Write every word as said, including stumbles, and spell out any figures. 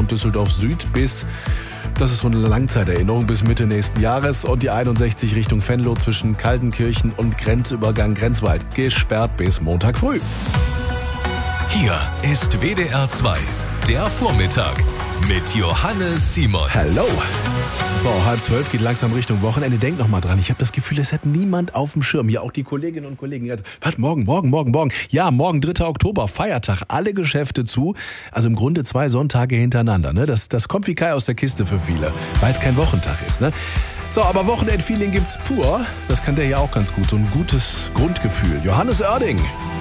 und Düsseldorf Süd bis, das ist so eine Langzeiterinnerung, bis Mitte nächsten Jahres. Und die einundsechzig Richtung Venlo zwischen Kaltenkirchen und Grenzübergang Grenzwald gesperrt bis Montag früh. Hier ist W D R zwei, der Vormittag mit Johannes Simon. Hello. So, halb zwölf geht langsam Richtung Wochenende. Denk noch mal dran, ich habe das Gefühl, es hat niemand auf dem Schirm. Ja, auch die Kolleginnen und Kollegen. Also, warte, morgen, morgen, morgen, morgen. Ja, morgen, dritter Oktober, Feiertag, alle Geschäfte zu. Also im Grunde zwei Sonntage hintereinander. Ne? Das, das kommt wie Kai aus der Kiste für viele, weil es kein Wochentag ist. Ne? So, aber Wochenendfeeling gibt's pur. Das kann der ja auch ganz gut. So ein gutes Grundgefühl. Johannes Oerding.